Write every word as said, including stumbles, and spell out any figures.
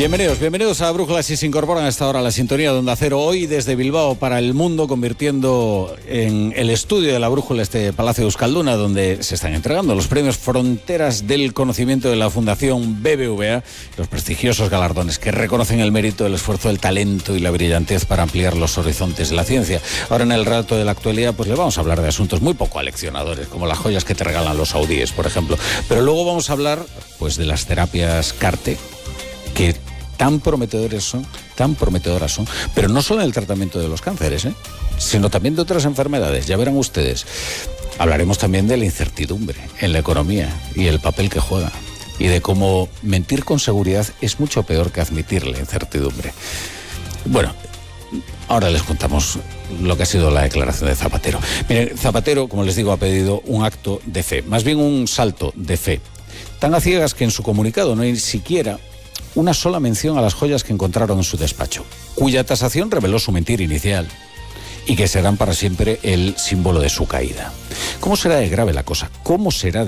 Bienvenidos, bienvenidos a Brújula si se incorporan a esta hora a la sintonía de Onda Cero. Hoy desde Bilbao para el mundo, convirtiendo en el estudio de la Brújula este Palacio de Euskalduna, donde se están entregando los premios Fronteras del Conocimiento de la Fundación B B V A, los prestigiosos galardones que reconocen el mérito, el esfuerzo, el talento y la brillantez para ampliar los horizontes de la ciencia. Ahora en el rato de la actualidad pues le vamos a hablar de asuntos muy poco aleccionadores, como las joyas que te regalan los saudíes, por ejemplo. Pero luego vamos a hablar pues de las terapias CAR-T, que tan prometedores son, tan prometedoras son, pero no solo en el tratamiento de los cánceres, ¿eh? sino también de otras enfermedades, ya verán ustedes. Hablaremos también de la incertidumbre en la economía y el papel que juega, y de cómo mentir con seguridad es mucho peor que admitir la incertidumbre. Bueno, ahora les contamos lo que ha sido la declaración de Zapatero. Miren, Zapatero, como les digo, ha pedido un acto de fe, más bien un salto de fe, tan a ciegas que en su comunicado no hay siquiera una sola mención a las joyas que encontraron en su despacho, cuya tasación reveló su mentira inicial y que serán para siempre el símbolo de su caída. ¿Cómo será de grave la cosa? ¿Cómo será de